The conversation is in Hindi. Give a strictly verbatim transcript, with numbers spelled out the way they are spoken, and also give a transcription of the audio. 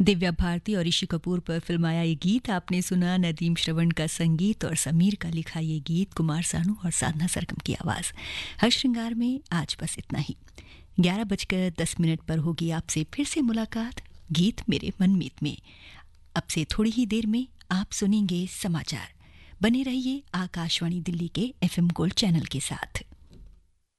दिव्या भारती और ऋषि कपूर पर फिल्माया ये गीत आपने सुना। नदीम श्रवण का संगीत और समीर का लिखा ये गीत, कुमार सानू और साधना सरगम की आवाज़। हर श्रृंगार में आज बस इतना ही। ग्यारह बजकर दस मिनट पर होगी आपसे फिर से मुलाकात गीत मेरे मनमीत में। अब से थोड़ी ही देर में आप सुनेंगे समाचार। बने रहिए आकाशवाणी दिल्ली के एफ एम गोल्ड चैनल के साथ।